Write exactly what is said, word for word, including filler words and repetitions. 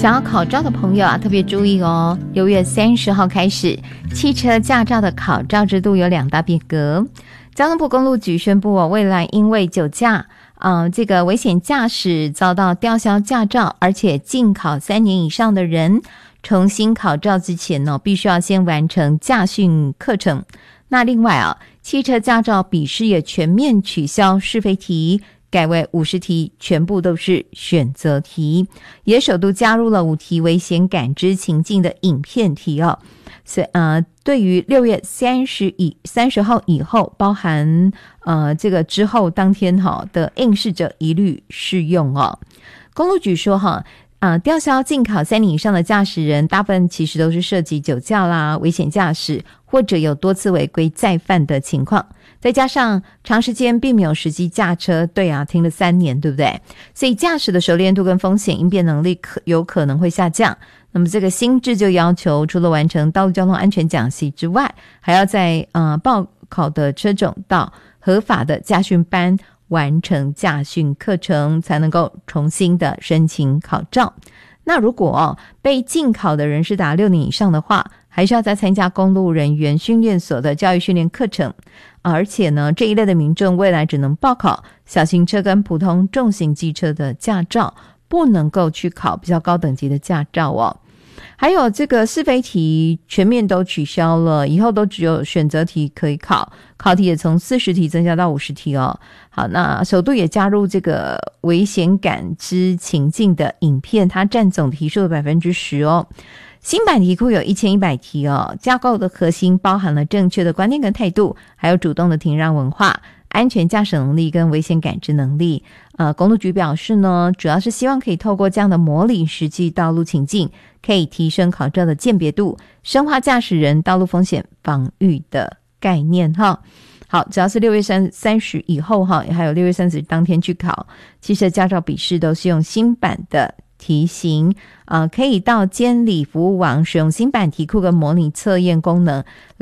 想要考照的朋友啊，特别注意哦，六月三十号开始，汽车驾照的考照制度有两大变革。交通部公路局宣布哦，未来因为酒驾呃，这个危险驾驶遭到吊销驾照，而且禁考三年以上的人，重新考照之前呢，必须要先完成驾训课程。那另外啊，汽车驾照笔试也全面取消是非题，改为五十题全部都是选择题，也首度加入了五题危险感知情境的影片题哦。所以呃，对于六月三十以三十号以后，包含呃这个之后当天哈的应试者一律适用哦。公路局说哈。呃，吊销禁考三年以上的驾驶人，大部分其实都是涉及酒驾啦、危险驾驶，或者有多次违规再犯的情况。再加上长时间并没有实际驾车，对啊，停了三年，对不对？所以驾驶的熟练度跟风险应变能力可有可能会下降。那么这个新制就要求，除了完成道路交通安全讲习之外，还要在呃报考的车种到合法的驾训班完成驾训课程，才能够重新的申请考照。那如果、哦、被禁考的人是达六年以上的话，还是要再参加公路人员训练所的教育训练课程。而且呢，这一类的民众未来只能报考小型车跟普通重型机车的驾照，不能够去考比较高等级的驾照哦。还有这个是非题全面都取消了，以后都只有选择题可以考，考题也从四十题增加到五十题哦。好，那首度也加入这个危险感知情境的影片，它占总题数的 百分之十 哦。新版题库有一千一百题哦，架构的核心包含了正确的观念跟态度，还有主动的停让文化、安全驾驶能力跟危险感知能力。呃，公路局表示呢，主要是希望可以透过这样的模拟实际道路情境，可以提升考照的鉴别度，深化驾驶人道路风险防御的概念哈。好，只要是六月三十以后哈，还有六月三十当天去考汽车驾照笔试，都是用新版的题型，呃，可以到监理服务网使用新版题库跟模拟测验功能